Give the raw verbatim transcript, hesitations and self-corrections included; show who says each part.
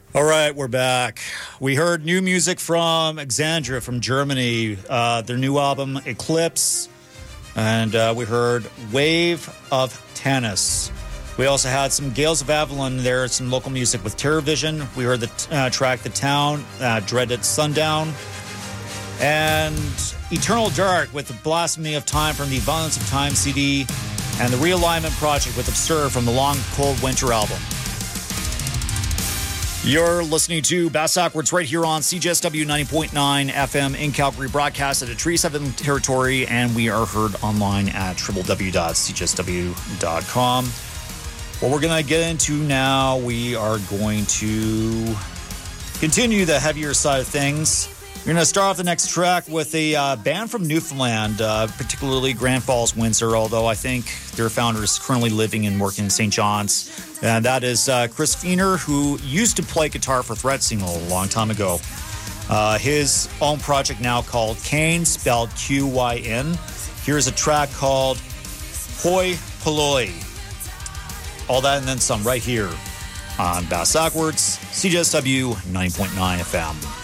Speaker 1: All right, we're back. We heard new music from Exandria from Germany, uh, their new album Eclipse, and uh, we heard Wave of Tennis. We also had some Gales of Avalon there, some local music with TerrorVision. We heard the uh, track The Town, uh, Dreaded Sundown, and Eternal Dark with the Blasphemy of Time from the Violence of Time C D, and the Realignment Project with Absurd from the Long Cold Winter album. You're listening to Bass Backwards right here on C J S W ninety point nine F M in Calgary, broadcast at a Treaty seven territory, and we are heard online at w w w dot c j s w dot com. What we're going to get into now, we are going to continue the heavier side of things. We're going to start off the next track with a uh, band from Newfoundland, uh, particularly Grand Falls, Windsor, although I think their founder is currently living and working in Saint John's. And that is uh, Chris Feener, who used to play guitar for Threat Signal a long time ago. Uh, his own project now called Kane, spelled Q Y N. Here's a track called Hoi Polloi. All that and then some right here on Bass Backwards, C J S W ninety point nine F M.